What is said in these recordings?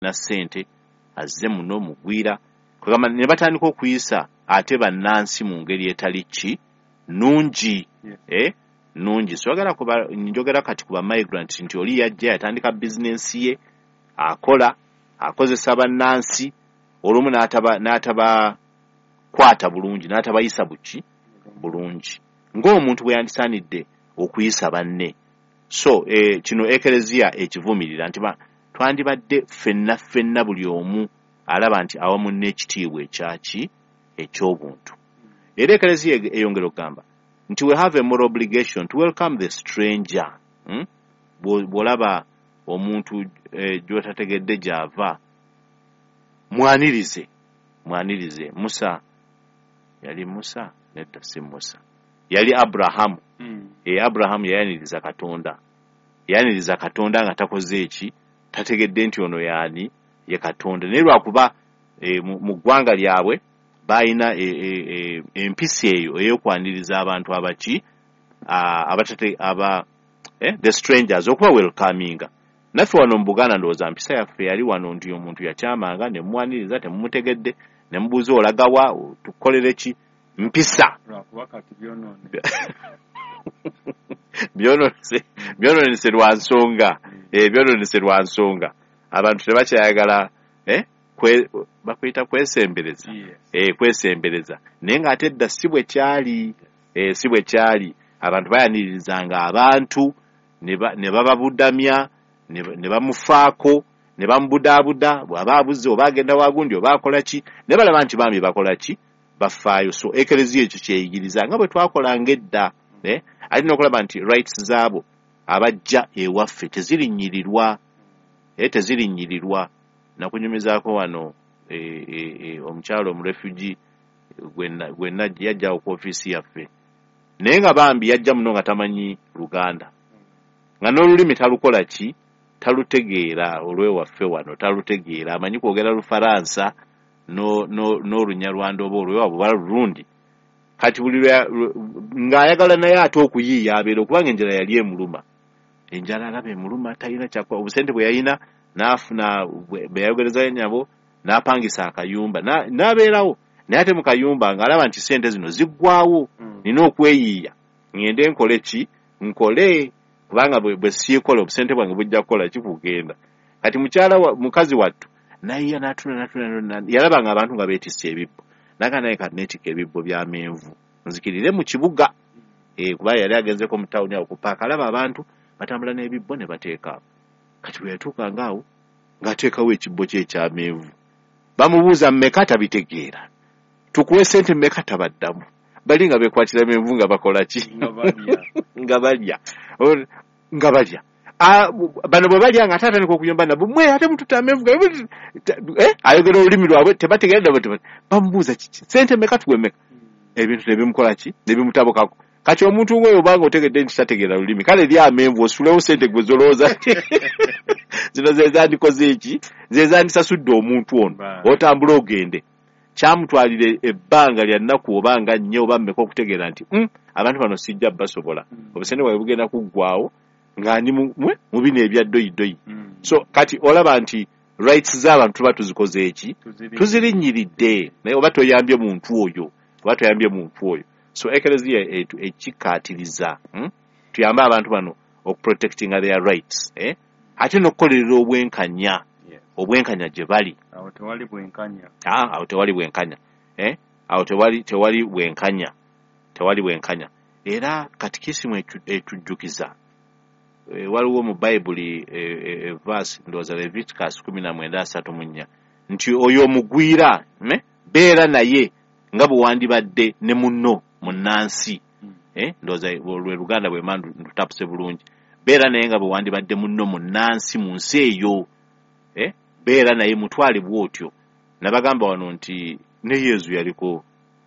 na ssente azze muno mugwira kugamba ne batandika okuyisa ate bannansi mu ngeri etali ki nungi nungi sogera kuba njogera kati kuba migrant nti oli yajja yatandika business ye akola akozesa bannansi olumu n'ataba kwata bulungi n'atabayisa buki bulungi ng'omuntu bwe yandisaanidde okuyisa banne so kino ekereziya ekivumirira nti twandibadde ffenna buli omu alaba nti awamu n'ekitiibwa ekyaki eky'obuntu era ekereziya eyongera okugamba nti we have a moral obligation to welcome the stranger bw'olaba omuntu gy'otategedde gy'ava mwanirize Musa yali Musa nedda si Musa yali Abrahamu Abrahamu yayaniriza Katonda nga takoze eki tategedde nti ono yaani ye Katonda naye lwakuba mu ggwanga lyabwe bayina empisi eyo ey'okwaniriza abantu abaki the strangers okuba welcominga naffe wano mu Buganda ndowooza mpisa yaffe yali wano nti omuntu yakyamanga ne mumwaniriza temumutegedde ne mubuuza olagawa tukolere ki mpisa byononese lwa nsonga abantu tebakyayagala bakwita kwesembereza kwesembereza naye ng'ate edda si bwe kyali abantu bayanirizanga abantu ne bababudamya ne bamufaako ne bamubudaabuda bw'aba abuze oba agenda wagundi oba akola ki ne balaba nti bambi bakola ki bafaayo so ekereziya ekyo kyeyigiriza nga bwe twakolanga edda alina okulaba nti rights zaabo abajja ewaffe tezirinyirirwa nakunyumizaako wano omukyalo omurefugee gwenna yajjawo ku ofiisi yaffe naye nga bambi yajja muno nga tamanyi Luganda nga n'olulimi talukola ki talutegeera olwewaffe wano talutegeera amanyi kwogera Lufaransa n'Olunyarwanda oba olwewabwe oba Lurundi kati buli ng'ayagala naye ate okuyiiya abeera okubanga enjala yali emuluma enjala alaba emuluma talina kyakwa obusente bwe yalina n'afuna bwe yayogerezayo nyabo n'apangisa akayumba n'abeerawo naye ate mu kayumba ng'alaba nti sente zino ziggwawo nina okweyiiya ngende nkole ki nkole kubanga bwe siikola obusente bwange bujja kukola kikugenda kati mukazi wattu nayiya n'atula yalaba nga abantu nga beetisse ebibbo naga naye kati neetika ebibbo by'amenvu nzikirire mu kibuga kuba yali agenzeko mu tawuni awo kupaaka alaba abantu batambula n'ebibbo ne bateekaawo kati bwe yatuukanga awo ng'ateekawo ekibbo kye eky'amenvu bamubuuza mmeka tabitegeera tukuwe sente mmeka tabaddamu bali nga beekwatira menvu nga bakola ki nga balya bano bwe balya nga ataatandika okuyomba nabo mwe ate mututa amenvu ayogera olulimi lwabwe tebategeera bamubuuza kiki sente mmeka tuwe mmeka ebintu nebimukola ki nebimutabukako kati omuntu wewe obanga otegedde nti tategeera lulimi kale lya amenvu osulewo sente gwe zolowooza zino zezandikoze eki zezandisasudde omuntu ono otambula ogende kyamutwalire ebbanga lya nnaku obanga nnyo oba mmeka okutegeera nti abantu bano sijja basobola obusente bwawe bugenda kuggwawo ng'ani mu bino ebya ddoyidoyi so kati olaba nti rights z'abantu tuba tuzikoze eki tuzirinyiridde naye oba toyambye muntu oyo so ekereziya ekikaatiriza tuyambe abantu bano okuprotectinga their rights ate n'okukolerera obwenkanya gye bali awo tewali bwenkanya era katikisimu etujjukiza waliwo mu bayibuli verse ndowooza Leviticus 19:34 nti oyo omugwira beera naye nga bwe wandibadde ne munno munnansi ndowooza lwe Luganda bwe mandu ntutapuse bulungi beera naye nga bwe wandibadde munno munnansi mu nsi eyo beera naye mutwale bw'otyo nabagamba wano nti ne Yesu yaliko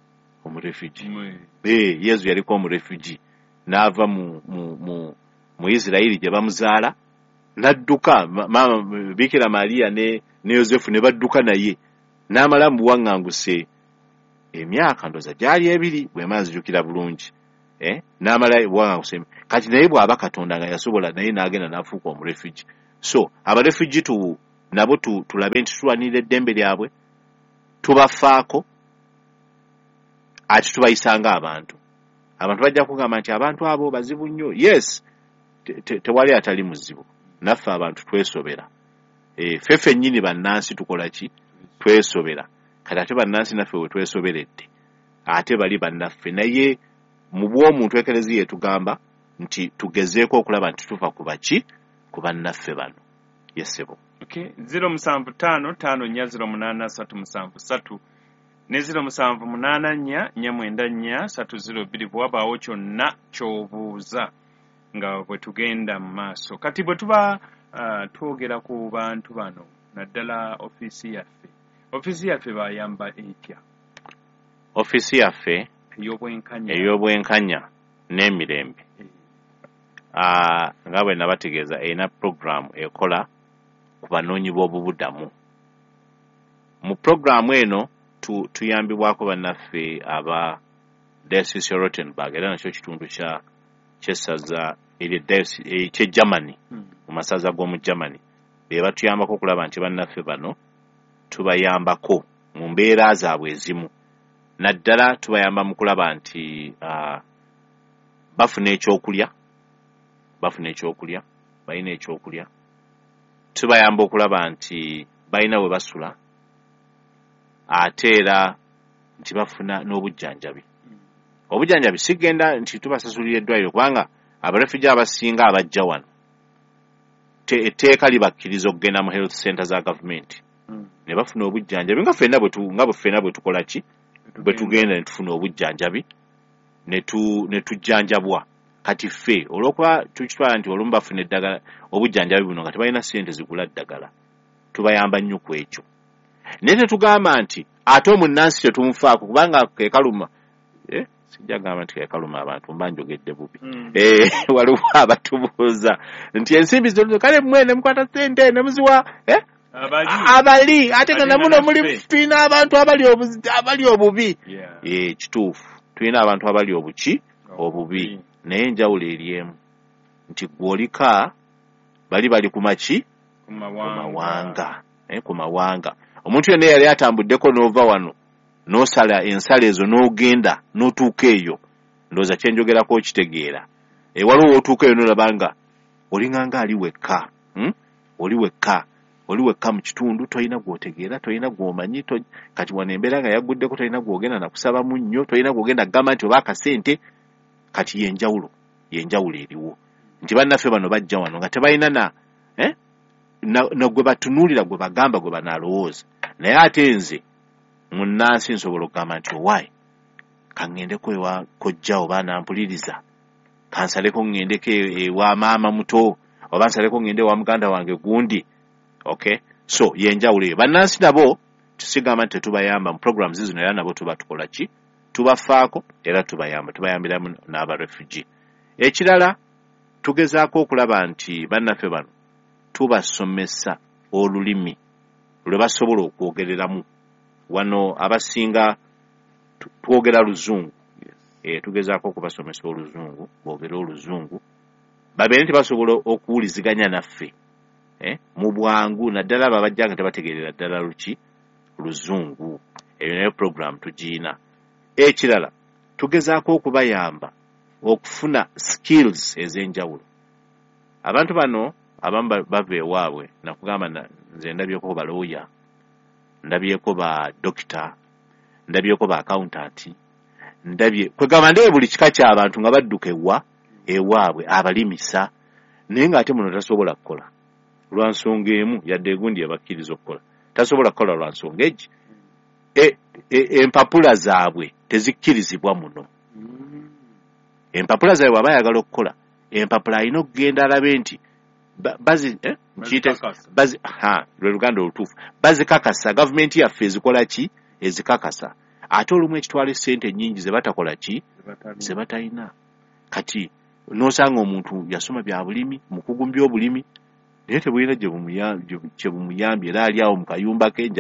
omurefugi n'ava mu Isirayiri gye bamuzaala n'adduka Bikira Mariya ne Yozefu ne badduka naye n'amala mu buwaŋŋanguse emyaka ndowooza gyali 2 bwe manzijukira bulungi n'amala buwaŋŋanguse kati naye bw'aba Katonda nga yasobola naye n'agenda n'afuuka omurefugi so abarefugi nabo tulabe nti tulwanirira eddembe lyabwe tubafaako ati tubayisanga abantu bajja kugamba nti abantu abo bazibu nnyo. Yes, tewali atali muzibu, naffe abantu twesobera. Ffe nnyini bannansi tukola ki? Twesobera. Kati ate bannansi naffe we twesoberedde ate bali bannaffe, naye mu bw'omuntu ekereziya etugamba nti tugezeeko okulaba nti tufa ku baki? Ku bannaffe bano. Yesebo. Okay, 07554087373 ne 078444302 bwabaawo kyonna ky'obuuza nga bwe tugenda mu maaso. Kati bwe tuba twogera ku bantu bano naddala ofiisi yaffe bayamba etya? Ofiisi yaffe ey'obwenkanya n'emirembe nga bwe nabategeeza erina puroguramu ekola ku banoonyi b'obubudamu. Mu puroguramu eno tuyambibwako bannaffe aba Diocese Rottenburg, era nakyo kitundu ky'essaza eky'e Germany, mu masaza g'omu Germany. Be batuyambako okulaba nti bannaffe bano tubayambako mu mbeera zaabwe ezimu. Naddala tubayamba mu kulaba nti bafuna ekyokulya, balina ekyokulya. Tubayamba okulaba nti balina we basula, ate era nti bafuna n'obujjanjabi. Obujjanjabi sigenda nti tubasasulira eddwaliro, kubanga abarefugee abasinga abajja wano etteeka libakkiriza okugenda mu health center za gavumenti ne bafuna obujjanjabi nga ffenna bwe tukola ki? Bwe tugenda ne tufuna obujjanjabi ne tujjanjabwa. Kati ffe olw'okuba tukitwala nti olumu bafuna eddagala obujjanjabi buno nga tebalina ssente zigula ddagala, tubayamba nnyo ku ekyo. Naye tetugamba nti ate omunnansi tetumufaako, kubanga kekaluma sijja gamba nti kekaluma abantu mba njogedde bubi. Waliwo abatubuuza nti ensimbi zino kale mwene mukwata ssente ne muziwa abali ate nga namuno tulina abantu abali obubi. Kituufu, tulina abantu abali obubi, naye enjawulo eri emu nti gw'olika bali ku maki? Ku mawanga. Omuntu yenna yali atambuddeko n'ova wano n'osala ensala ezo n'ogenda n'otuuka eyo, ndowooza kyenjogerako okitegeera. Waliwo w'otuuka eyo n'olabanga olinganga ali wekka, oli wekka mu kitundu, tolina gw'otegeera, tolina gw'omanyi. Kati wano embeera nga yagguddeko, tolina gw'ogenda nakusaba munnyo, tolina gw'ogenda gamba nti oba akasente. Kati yenjawulo eriwo nti bannaffe bano bajja wano nga tebalina na gwe batunuulira, gwe bagamba, gwe banaalowooza. Naye ate nze munnansi nsobola okugamba nti owaayi kaŋŋendeko ewa kojja oba nampuliriza, kansaleko ŋŋendeko ewa maama muto, oba nsaleko ŋŋende ewa muganda wange gundi. Okay, so yenjawulo eyo. Bannansi nabo tusigamba nti tetubayamba mu programs zino, era nabo tuba tukola ki? Tubafaako era tubayambira n'abarefugee. Ekirala tugezaako okulaba nti bannaffe bano tubasomesa olulimi lwe basobola okwogereramu. Wano abasinga twogera Luzungu. Tugezaako okubasomesa Oluzungu, boogera Oluzungu, babeere nti basobola okuwuliziganya naffe mu bwangu, naddala abo abajja nga tebategeerera ddala Luzungu. Eyo nayo program tugiina. Ekirala tugezaako okubayamba okufuna skills ez'enjawulo. Abantu bano abamu bava ewaabwe, nakugamba nze ndabyeko ba lawyer, ndabyeko ba doctor, ndabyeko ba accountant, kwegamba ndabe buli kika ky'abantu nga badduka ewaabwe, abalimisa, naye ng'ate muno tasobola kukola lwa nsonga emu, yadde egundi yabakkiriza okukola, tasobola kukola lwa nsonga egi. Empapula zaabwe tezikkirizibwa muno. Empapula zaabwe abayagala okukola, empapula alina okugenda alabe nti lwe Luganda olutuufu, bazikakasa. Gavumenti yaffe ezikola ki? Ezikakasa. Ate olumu ekitwala essente nnyingi ze batakola ki? Ze batalina. Kati n'osanga omuntu yasoma bya bulimi, mukugu mu by'obulimi, naye tebulina gye bumuyambye, era ali awo mu kayumba ke